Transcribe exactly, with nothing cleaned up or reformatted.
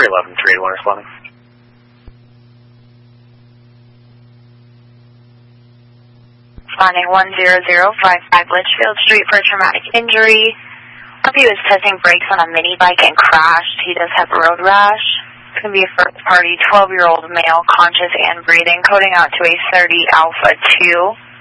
three eleven, three eighty-one responding. Responding one zero zero five five Litchfield Street for a traumatic injury. R P was testing brakes on a mini bike and crashed. He does have road rash. It's going to be a first party twelve-year-old male, conscious and breathing, coding out to a thirty Alpha two.